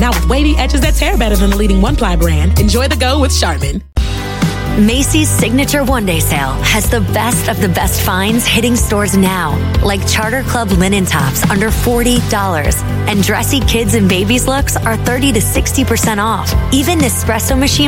Now with wavy edges that tear better than the leading one-ply brand, enjoy the go with Charmin. Macy's Signature One Day Sale has the best of the best finds hitting stores now, like Charter Club linen tops under $40, and dressy kids and babies looks are 30 to 60% off. Even Nespresso machine